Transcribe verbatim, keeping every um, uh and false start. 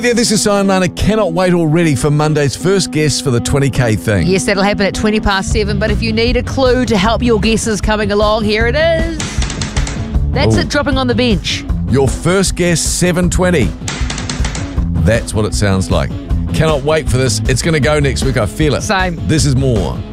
Yeah, this is Simon Nana. Cannot wait already for Monday's first guess for the twenty K thing. Yes, that'll happen at twenty past seven, but if you need a clue to help your guesses coming along, here it is. That's Ooh. it dropping on the bench. Your first guess, seven twenty. That's what it sounds like. Cannot wait for this. It's going to go next week. I feel it. Same. This is more.